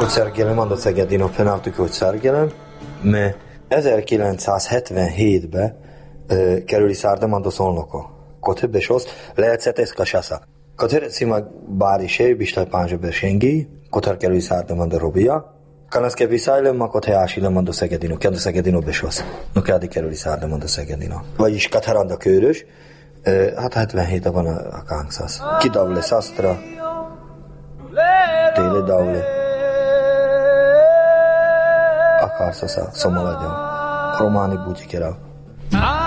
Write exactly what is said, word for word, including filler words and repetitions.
Sergelem, ando Szegedino penaltük, hogy Sergelem, mert ezerkilencszázhetvenhétben uh, kerüli Szárdemando Szolnoko. Kote bešos, lehet eska šasa. Kote recimo Bárisé, Bistaj Pánzsa Besengi, kote kerüli Szárdemando Robia, Kanaszke Viszájlem, ma kote Ásilemando Szegedino, kendo Szegedino bešos. No kádi kerüli Szárdemando Szegedino. Vagyis Kataranda Körös, uh, hát hetvenhétben van a, a Kánkszász. Kidavle Szasztra, Téle Davle. Akarszasza, Szomaladjon. Románi Búgyi Kerel.